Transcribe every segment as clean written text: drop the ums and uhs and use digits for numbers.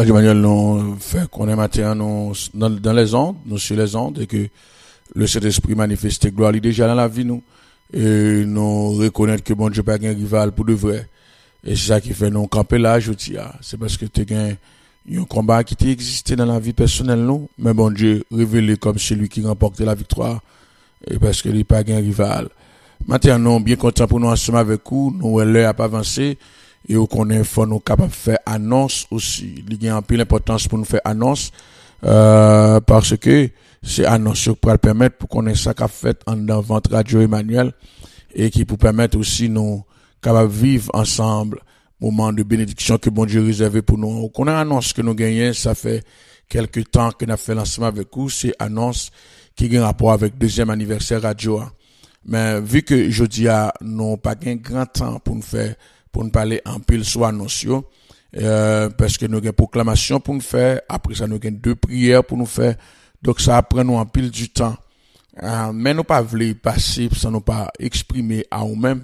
Radio Emmanuel nous fait qu'on est matin nous dans les ondes, nous sur les ondes et que le Saint-Esprit manifeste gloire déjà dans la vie nous et nous reconnaître que bon Dieu pas un rival pour de vrai. Et c'est ça qui fait nous camper là aujourd'hui. C'est parce que tu as un combat qui existé dans la vie personnelle nous, mais bon Dieu révélé comme celui qui remporte la victoire et parce que il pas un rival. Maintenant nous bien content pour nous ensemble avec vous, nous l'heure a pas avancé. Et qu'on est faut nous capable de faire annonce aussi. Il y a un peu d'importance pour nous faire annonce parce que c'est annonce qui peut permettre pour qu'on ait ça qu'a fait en dans votre Radio Emmanuel et qui peut permettre aussi nous capable vivre ensemble moment de bénédiction que bon Dieu réservé pour nous. Qu'on a annonce que nous gagnons, ça fait quelques temps que nous avons fait lancement avec vous, c'est annonce qui a un rapport avec deuxième anniversaire radio. Mais vu que jeudi nous pas un grand temps pour nous parler en pile soit annonce parce que nous avons une proclamation pour nous faire, après ça nous avons deux prières pour nous faire, donc ça prend nous en pile du temps. Mais nous pas voulu passer sans nous pas exprimer à nous-mêmes.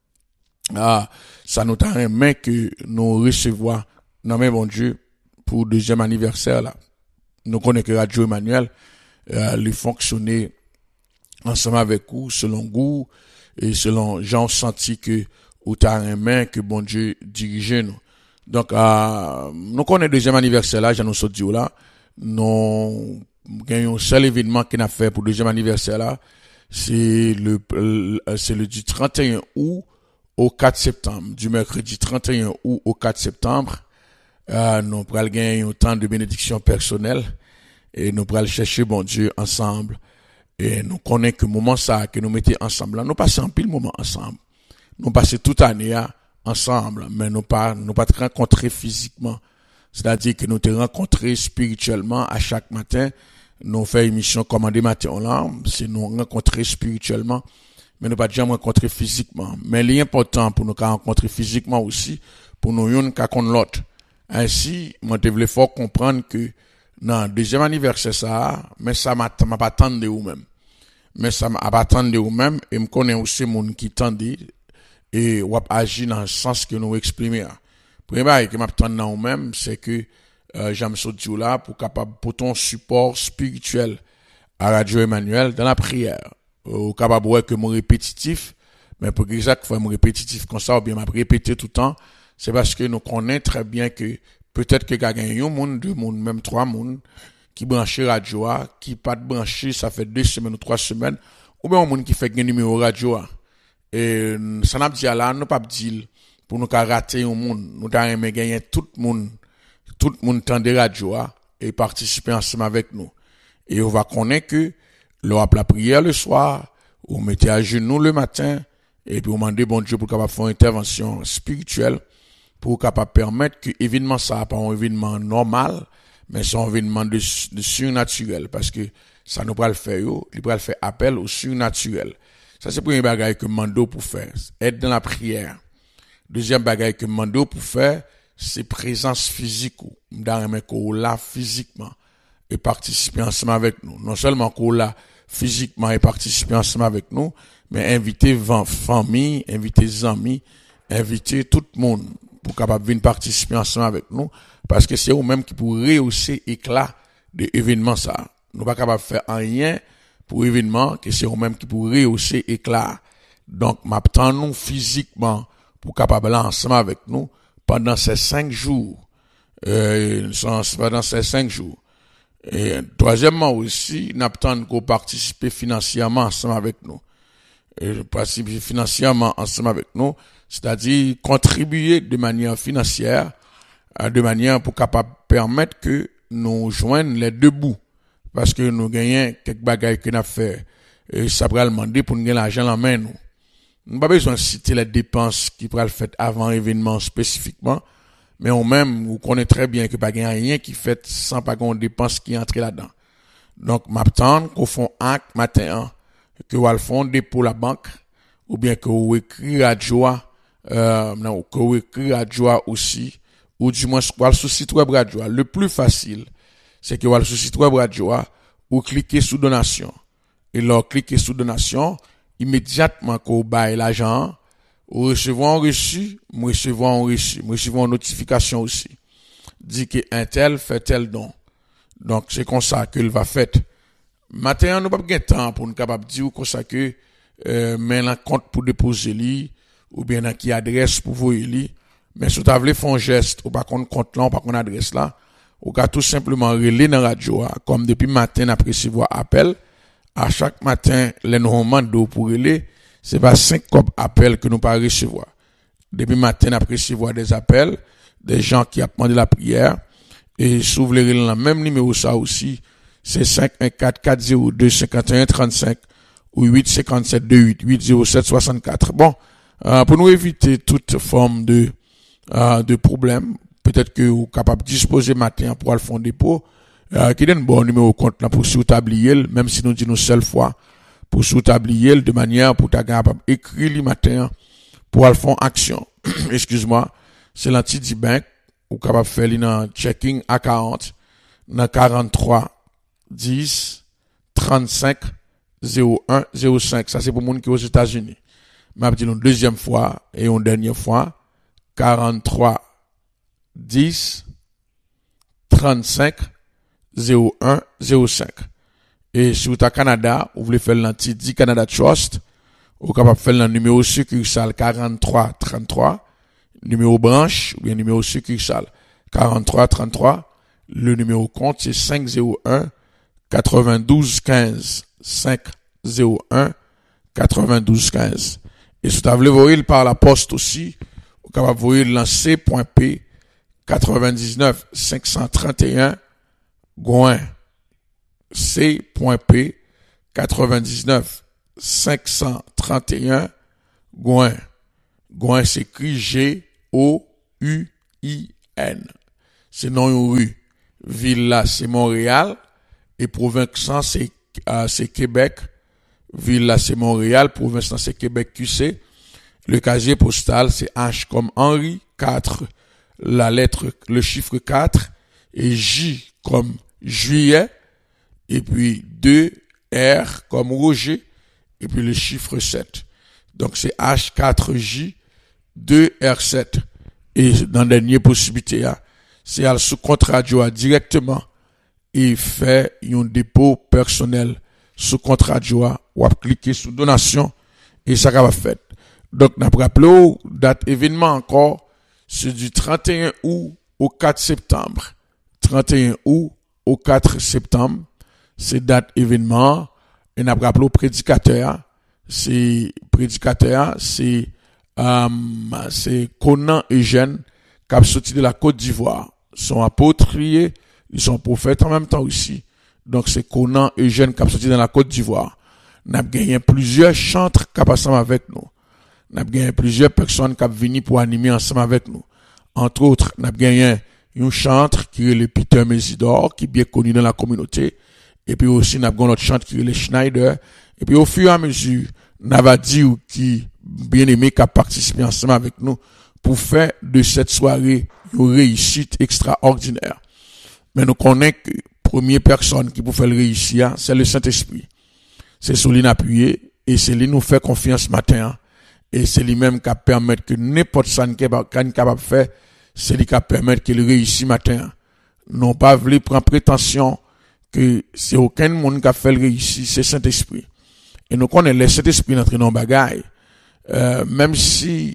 Ça nous t'a main que nous recevoir non mais bon Dieu pour deuxième anniversaire là. Nous connaissons que Radio Emmanuel les fonctionner ensemble avec vous selon goût et selon gens senti que ou t'as un main que bon Dieu dirige nous. Donc nous connaissons deuxième anniversaire là, j'en nous sorti là. Nous gagnons seul événement qu'on a fait pour deuxième anniversaire là, c'est le du 31 août au 4 septembre, du mercredi 31 août au 4 septembre. Nous pral gagner un temps de bénédiction personnelle et nous pral chercher bon Dieu ensemble et nous connaissons que moment ça que nous mettons ensemble là, nous passons un pile moment ensemble. Nous passons toute année ensemble, mais nous pas te rencontrer physiquement. C'est-à-dire que nous te rencontrer spirituellement à chaque matin. Nous faisons émission commandée matin là, c'est nous rencontrer spirituellement, mais nous pas jamais rencontrer physiquement. Mais l'important pour nous rencontrer physiquement aussi, pour nous une qu'à contre l'autre. Ainsi, moi je voulais fort comprendre que non, deuxième anniversaire ça, mais ça m'a pas attendu ou même. Mais ça m'a pas attendu ou même et me connaît aussi moun qui tendait et ou agir dans le sens que nous exprimer. Premier bail que m'attend dans même c'est que j'aime ce Dieu là pour capable pour ton support spirituel à Radio Emmanuel dans la prière. Au capable ouais que mon répétitif mais pour que chaque fois mon répétitif comme ça ou bien m'a répéter tout le temps, c'est parce que nous connaissons très bien que peut-être que quelqu'un un monde, deux monde, même trois monde qui branché radio qui pas de branché ça fait 2 semaines ou 3 semaines ou bien un monde qui fait un numéro radio. Et ça n'a dit là nous pas dire pour nous rater un monde nous t'a gagner tout le monde tend de radio et participer ensemble avec nous et on va connaître que lors de la prière le soir on mettait à genoux le matin et puis on demandait bon Dieu pour capable faire une intervention spirituelle pour capable permettre que événement ça pas un événement normal mais c'est un événement de surnaturel parce que ça nous va le faire il va le faire appel au surnaturel. Ça, c'est le premier bagage que mando pour faire. Être dans la prière. Deuxième bagage que mando pour faire, c'est présence physique. Dans qu'on là physiquement et participer ensemble avec nous. Non seulement qu'on là physiquement et participer ensemble avec nous, mais inviter famille, inviter amis, inviter tout le monde pour capable venir participer ensemble avec nous. Parce que c'est eux-mêmes qui pour rehausser éclat de l'événement ça. Nous pas capable de faire rien pour événement que c'est eux-mêmes qui pour rehausser éclat. Donc m'attend nous physiquement pour capable ensemble avec nous pendant ces 5 jours. Pendant ces 5 jours. Et troisièmement aussi, n'attend qu'on participer financièrement ensemble avec nous. Et participer financièrement ensemble avec nous, c'est-à-dire contribuer de manière financière, de manière pour capable permettre que nous joignent les deux bouts. Parce que nous gagnons quelques bagages qu'on a fait. Et ça pourrait demander pour nous gagner l'argent en main, nous. Nous pas besoin de citer les dépenses qui pourraient le faire avant l'événement spécifiquement. Mais on même, vous connaissez très bien que pas rien qui fait sans pas qu'on dépense qui entre là-dedans. Donc, m'attend qu'on font acte matin, que vous font dépôt la banque, ou bien que vous écrivez à Joie, que vous écrivez à Joie aussi, ou du moins, vous sur site web radio. Le plus facile, c'est que vous sur site web radio, ou cliquez sur donation. Et là, cliquez sur donation, immédiatement que vous baillez l'argent, vous recevez un reçu, moi recevez une notification aussi. dit que un tel fait tel don. Donc, c'est comme ça qu'il va faire. Maintenant, nous n'avons pas de temps pour nous capable dire comme ça que, mais un compte pour déposer lui, ou bien dans qui adresse pour vous lui. Mais si vous avez fait un geste, ou pas qu'on compte là, ou pas qu'on adresse là, ou qu'à tout simplement relayer dans la radio, comme depuis matin après recevoir appel, à chaque matin, les nous demandons pour relayer, c'est pas 5 appels que nous pas recevoir. Depuis matin après recevoir des appels, des gens qui ont demandé la prière, et si vous voulez relayer le même numéro ça aussi, c'est 514-402-5135 ou 857-28-807-64. Bon, pour nous éviter toute forme de problème, peut-être que vous êtes capable de disposer matin pour aller faire un dépôt, qui donne un bon numéro compte là pour sous tablier, même si nous disons seule fois, pour sous tablier de manière pour être capable d'écrire le matin pour aller faire action. Excuse-moi, c'est l'anti-bank, ou capable de faire dans checking à 40, dans 43 10 35 01 05. Ça, c'est pour les gens qui sont aux États-Unis. Je vais dire une deuxième fois et une dernière fois. 43 10 35 01 05. Et si vous êtes au Canada, vous voulez faire l'anti-dit Canada Trust, vous capable de faire le numéro succursale 43 33, numéro branche, ou bien numéro succursale 43 33. Le numéro compte, c'est 501 92 15 501 92 15. Et si vous voulez voir par la poste aussi, vous pouvez voir lancer.p 99 531 Gouin. C.P 99 531 Gouin. Gouin s'écrit G-O-U-I-N. C'est non une rue. Ville là, c'est Montréal. Et province, c'est Québec. Ville là, c'est Montréal. Province, c'est Québec QC. Le casier postal, c'est H comme Henri, 4, la lettre, le chiffre 4, et J comme juillet, et puis 2, R comme Roger, et puis le chiffre 7. Donc c'est H4J, 2R7. Et dans la dernière possibilité, c'est à sous contrat directement, et fait un dépôt personnel sous contrat ou à cliquer sur donation, et ça va faire. Donc, n'a pas rappelé, date événement encore, c'est du 31 août au 4 septembre. 31 août au 4 septembre, c'est date événement, et n'a pas rappelé prédicateur, c'est Conan Eugène, qui a sorti de la Côte d'Ivoire. Son apôtrier, ils sont prophètes en même temps aussi. Donc, c'est Conan Eugène qui a sorti de la Côte d'Ivoire. N'a gagné plusieurs chantres qui passent avec nous. N'a gagné plusieurs personnes qui ont venu pour animer ensemble avec nous. Entre autres, n'a gagné un chantre qui est le Peter Mesidor, qui est bien connu dans la communauté. Et puis aussi, n'a gagné notre chantre qui est le Schneider. Et puis au fur et à mesure, n'a va dit qui bien aimé qui a participé ensemble avec nous pour faire de cette soirée une réussite extraordinaire. Mais nous connaissons que la première personne qui peut faire le réussir, c'est le Saint-Esprit. C'est sur lui appuyé et c'est lui nous fait confiance matin. Et c'est lui-même qui permet que n'importe ça n'est capable de faire, c'est lui qui permet qu'il réussisse matin. Non pas voulu prendre prétention que c'est aucun monde qui a fait le réussir, c'est Saint-Esprit. Et nous connaissons le Saint-Esprit dans nos bagailles. Même si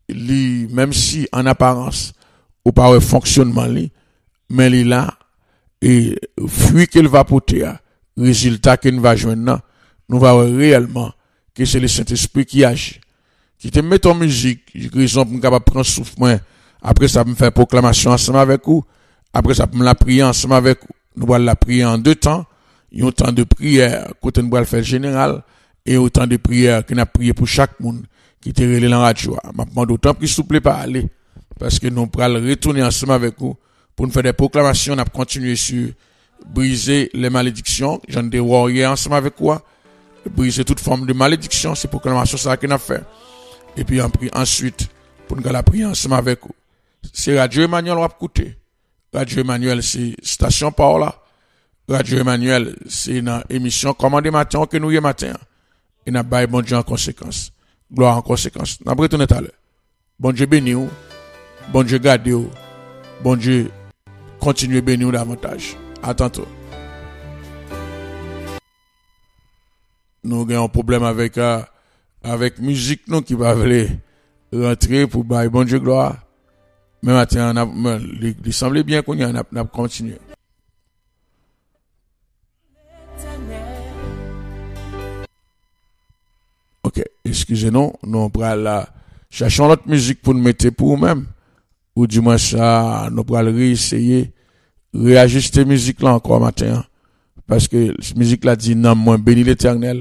en apparence, ou pas un fonctionnement mais il est là, et fruit qu'il va porter, résultat qu'il va joindre, nous va voir réellement que c'est le Saint-Esprit qui agit. Qui te met en musique, j'ai raison pour me prendre souffle, après ça me faire proclamation ensemble avec vous, après ça me la prier ensemble avec vous. Nous allons la prier en 2 temps, il y a autant de prières, côté nous allons faire général, et autant de prières qu'on a prié pour chaque monde qui te relé dans la radio. Je demande autant plus souple pas aller, parce que nous allons retourner ensemble avec vous, pour nous faire des proclamations, on a continué sur briser les malédictions, j'en ai warrior ensemble avec vous, briser toute forme de malédiction, c'est proclamation ça qu'on a fait. Et puis ensuite, pour nous la prier ensemble avec vous. C'est Radio Emmanuel, on va écouter. Radio Emmanuel, c'est Station Paola. Radio Emmanuel, c'est une émission Commandé matin que nous y matin. Et n'a pas bon Dieu en conséquence. Gloire en conséquence. N'a pas retourné tout à l'heure. Bon Dieu béni ou. Bon Dieu garde ou. Bon Dieu continuer bénir davantage. À tantôt. Nous avons un problème avec musique nous qui va aller rentrer pour bailler bon Dieu gloire. Mais maintenant il semblait bien qu'on y a continué. OK, excusez-nous, nous pral cherchons l'autre musique pour nous mettre pour nous-mêmes ou du moins ça nous pral réessayer réajuster musique là encore matin parce que musique là dit non moi béni l'Éternel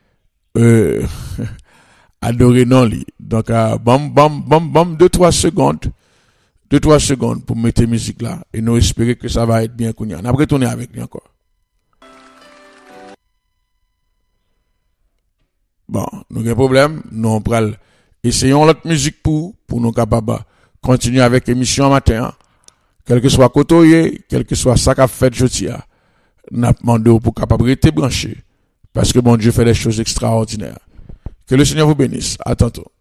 adorer non li. Donc bam 2-3 secondes pour mettre musique là et nous espérer que ça va être bien qu'on y a. On va retourner avec lui encore. Bon, nous avons un problème, nous pral essayons l'autre musique pour nous capables continuer avec l'émission matin. Quel que soit côté, quel que soit ça qu'a fait jeudi, n'a demandé pour capable rester branché parce que bon Dieu fait des choses extraordinaires. Que le Seigneur vous bénisse. À tantôt.